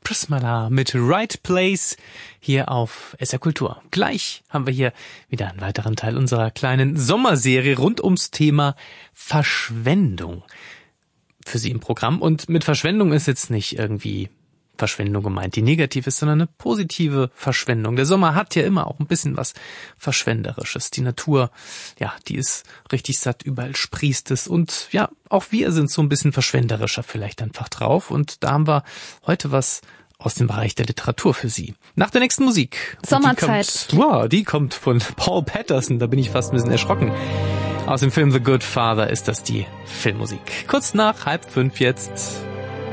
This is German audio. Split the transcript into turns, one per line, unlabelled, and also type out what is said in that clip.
Prismala mit Right Place hier auf SR Kultur. Gleich haben wir hier wieder einen weiteren Teil unserer kleinen Sommerserie rund ums Thema Verschwendung für Sie im Programm. Und mit Verschwendung ist jetzt nicht irgendwie Verschwendung gemeint, die negativ ist, sondern eine positive Verschwendung. Der Sommer hat ja immer auch ein bisschen was Verschwenderisches. Die Natur, ja, die ist richtig satt, überall sprießt es. Und ja, auch wir sind so ein bisschen verschwenderischer vielleicht einfach drauf. Und da haben wir heute was aus dem Bereich der Literatur für Sie. Nach der nächsten Musik.
Sommerzeit.
Die kommt von Paul Patterson, da bin ich fast ein bisschen erschrocken. Aus dem Film The Good Father ist das die Filmmusik. Kurz nach 4:30 jetzt.